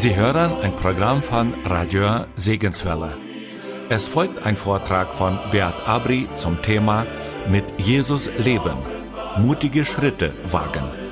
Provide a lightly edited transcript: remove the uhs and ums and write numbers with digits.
Sie hören ein Programm von Radio Segenswelle. Es folgt ein Vortrag von Beat Abri zum Thema Mit Jesus leben. Mutige Schritte wagen.